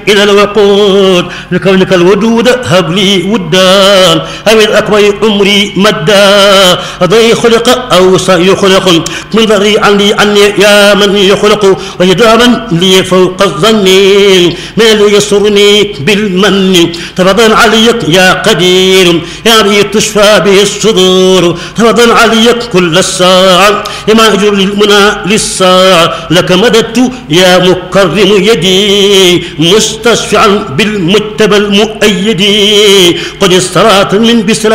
إلى الوقود لكونك الودود هب لي ودا أو الأكبر عمري مدا ضي خلق أو سيخلق من ذري عني يا من يخلق ويداما لي فوق الظن من اللي يسرني بالمن تفضل عليك يا قدير يا ري تشفى به الصدور تفضل عليك كل الساعة ما أجر للمنى للساعة لك مددت يا مكرم يدي مستشفعا بالمجتبى المؤيد قد استرات من بسرى